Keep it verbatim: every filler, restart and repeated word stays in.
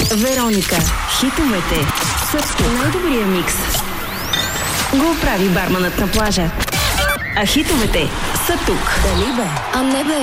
Вероника. Хитовете са тук. Най-добрия микс го прави барманът на плажа. А хитовете са тук. Дали бе? А не бе.